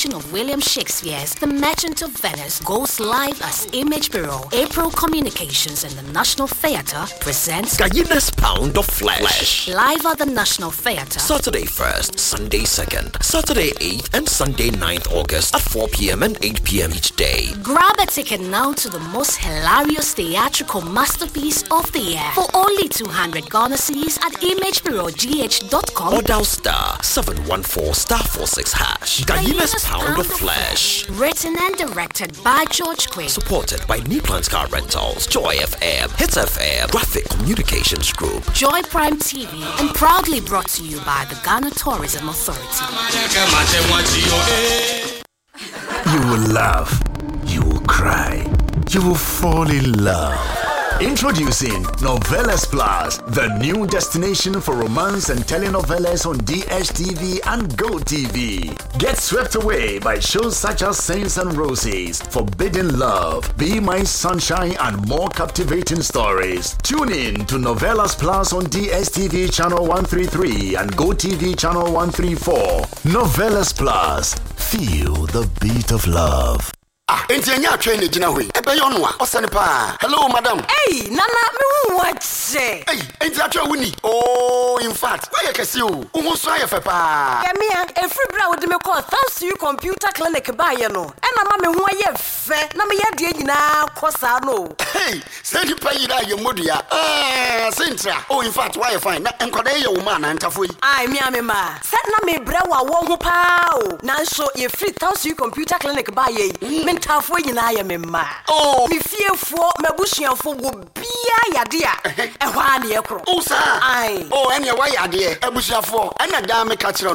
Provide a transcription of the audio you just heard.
reimagining of William Shakespeare's The Merchant of Venice goes live as Image Bureau. April Communications and the National Theatre presents Guinness Pound of Flesh. Live at the National Theatre. Saturday 1st, Sunday 2nd, Saturday 8th and Sunday 9th August at 4 p.m. and 8 p.m. each day. Grab a ticket now to the most hilarious theatrical masterpiece of the year for only 200 Ghana cedis at imagebureaugh.com or dial star 714 star 46 hash. Guinness Pound of Flesh. Written and directed by George Quinn. Supported by New Plant Car Rentals, Joy FM, Hits FM, Graphic Communications Group, Joy Prime TV, and proudly brought to you by the Ghana Tourism Authority. You will laugh, you will cry, you will fall in love. Introducing Novelas Plus, the new destination for romance and telenovelas on DSTV and GoTV. Get swept away by shows such as Saints and Roses, Forbidden Love, Be My Sunshine, and more captivating stories. Tune in to Novelas Plus on DSTV channel 133 and GoTV channel 134. Novelas Plus, feel the beat of love. Entianya train gina hui. Ebe yonwa osane pa. Hello madam. Hey, nana me what say? Hey, entianya wuni. Oh, in fact, why you kesi o? Uhu so aye fe pa. Yeah, me a free bra wo de me call thanks to you computer clinic ba ye no. E na ma me ho aye fe. Na me ye de nyina kosa no. Hey, say di pa yi da ye modua. Sintra. Oh, in fact, why you fine? Na enkwada ye wo ma na ntafo yi. Ai me amema. Say na me bra wa wo ho pa o. Na so ye free thanks to you computer clinic ba ye. Tafo nyina ya memma. Oh, mi fiefo mabusuafo go bia yade a ehwa na ye kro. Oh, sir. Ai. Oh, ene wa yade abusuafo. Ena da me ka kire